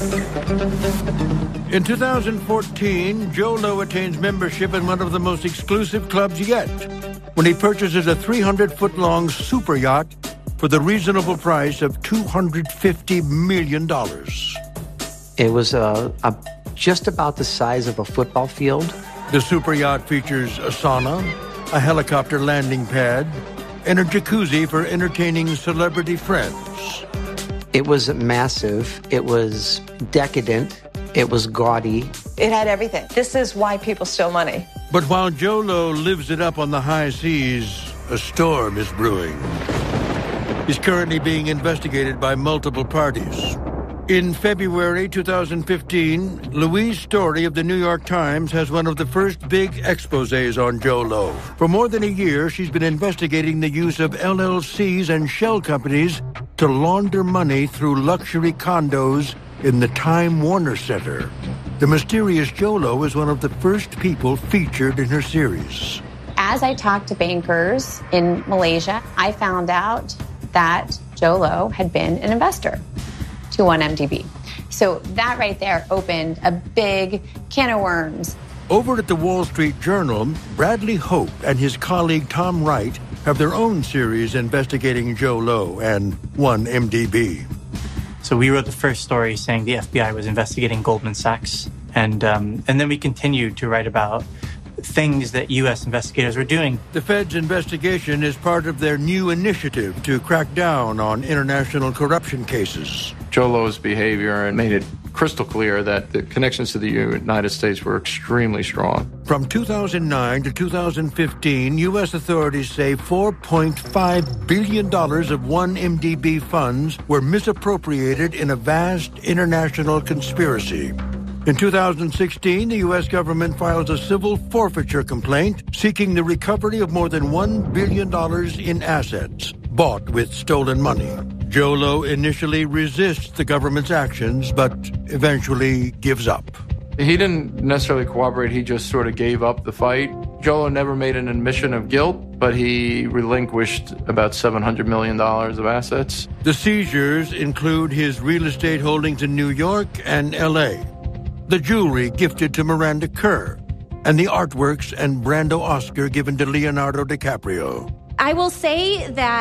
In 2014, Joe Low attains membership in one of the most exclusive clubs yet when he purchases a 300-foot-long super yacht for the reasonable price of $250 million. It was just about the size of a football field. The super yacht features a sauna, a helicopter landing pad, and a jacuzzi for entertaining celebrity friends. It was massive. It was decadent. It was gaudy. It had everything. This is why people steal money. But while Joe Low lives it up on the high seas, a storm is brewing. He's currently being investigated by multiple parties. In February 2015, Louise Story of the New York Times has one of the first big exposés on Joe Low. For more than a year, she's been investigating the use of LLCs and shell companies to launder money through luxury condos in the Time Warner Center. The mysterious Joe Low is one of the first people featured in her series. As I talked to bankers in Malaysia, I found out that Joe Low had been an investor to 1MDB. So that right there opened a big can of worms. Over at the Wall Street Journal, Bradley Hope and his colleague Tom Wright have their own series investigating Joe Low and 1MDB. So we wrote the first story saying the FBI was investigating Goldman Sachs. And then we continued to write about things that U.S. investigators were doing. The Fed's investigation is part of their new initiative to crack down on international corruption cases. Joe Low's behavior made it crystal clear that the connections to the United States were extremely strong. From 2009 to 2015, U.S. authorities say $4.5 billion of 1MDB funds were misappropriated in a vast international conspiracy. In 2016, the U.S. government files a civil forfeiture complaint seeking the recovery of more than $1 billion in assets bought with stolen money. Joe Low initially resists the government's actions, but eventually gives up. He didn't necessarily cooperate. He just sort of gave up the fight. Joe Low never made an admission of guilt, but he relinquished about $700 million of assets. The seizures include his real estate holdings in New York and L.A., the jewelry gifted to Miranda Kerr, and the artworks and Brando Oscar given to Leonardo DiCaprio. I will say that